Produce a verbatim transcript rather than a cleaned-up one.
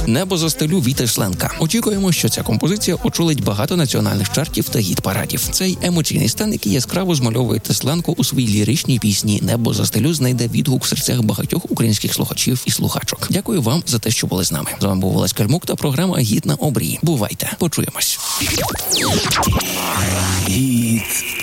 «Небо застелю» Віти Шленка. Очікуємо, що ця композиція очолить багато національних чартів та гіт-парадів. Цей емоційний стан, який яскраво змальовує Тесленко у своїй ліричній пісні «Небо застелю», знайде відгук в серцях багатьох українських слухачів і слухачок. Дякую вам за те, що були з нами. З вами був Олесь Кальмук та програма «Гіт на обрії». Бувайте. Почуємось. Гіт.